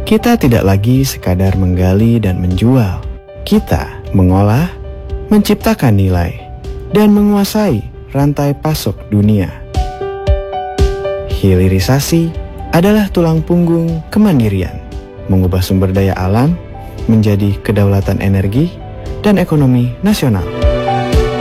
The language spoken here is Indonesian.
Kita tidak lagi sekadar menggali dan menjual. Kita mengolah, menciptakan nilai, dan menguasai rantai pasok dunia. Hilirisasi adalah tulang punggung kemandirian, mengubah sumber daya alam menjadi kedaulatan energi dan ekonomi nasional.